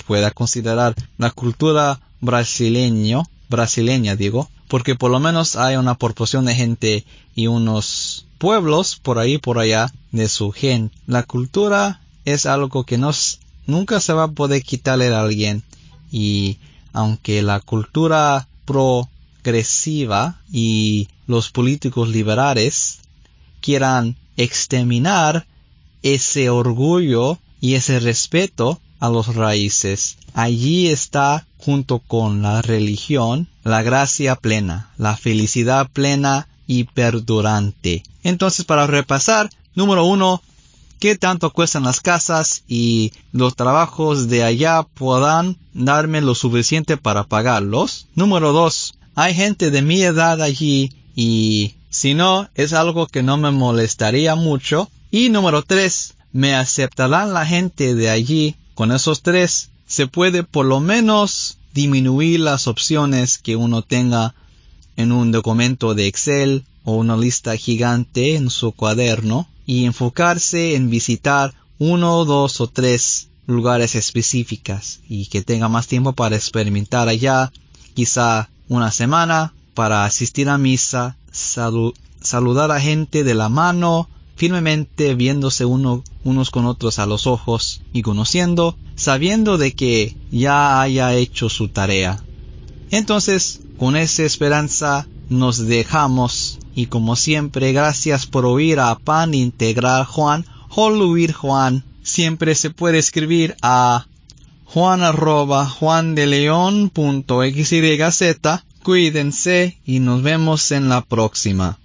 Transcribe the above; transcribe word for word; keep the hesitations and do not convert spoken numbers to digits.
pueda considerar la cultura brasileño, brasileña digo, porque por lo menos hay una proporción de gente y unos pueblos por ahí por allá de su gente. La cultura es algo que nos, nunca se va a poder quitarle a alguien, y aunque la cultura progresiva y los políticos liberales quieran exterminar ese orgullo y ese respeto a los raíces, allí está, junto con la religión, la gracia plena, la felicidad plena y perdurante. Entonces, para repasar, número uno, ¿qué tanto cuestan las casas y los trabajos de allá puedan darme lo suficiente para pagarlos? Número dos, hay gente de mi edad allí y si no, es algo que no me molestaría mucho. Y número tres, ¿me aceptarán la gente de allí? Con esos tres, se puede por lo menos disminuir las opciones que uno tenga en un documento de Excel o una lista gigante en su cuaderno y enfocarse en visitar uno, dos o tres lugares específicos y que tenga más tiempo para experimentar allá, quizá una semana para asistir a misa, salu- saludar a gente de la mano, firmemente viéndose uno, unos con otros a los ojos y conociendo, sabiendo de que ya haya hecho su tarea. Entonces, con esa esperanza nos dejamos y como siempre, gracias por oír a Pan Integral Juan, Holuir Juan. Siempre se puede escribir a juan arroba juandeleon punto xyz. Cuídense y nos vemos en la próxima.